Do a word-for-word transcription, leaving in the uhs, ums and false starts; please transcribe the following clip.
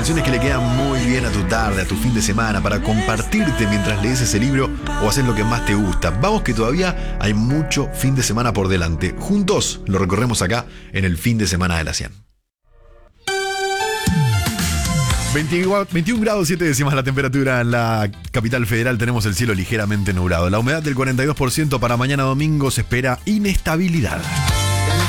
Canciones que le quedan muy bien a tu tarde, a tu fin de semana, para compartirte mientras lees ese libro o haces lo que más te gusta. Vamos que todavía hay mucho fin de semana por delante. Juntos lo recorremos acá en el fin de semana de la cien. veintiuno grados siete décimas la temperatura en la capital federal. Tenemos el cielo ligeramente nublado. La humedad del cuarenta y dos por ciento para mañana domingo. Se espera inestabilidad.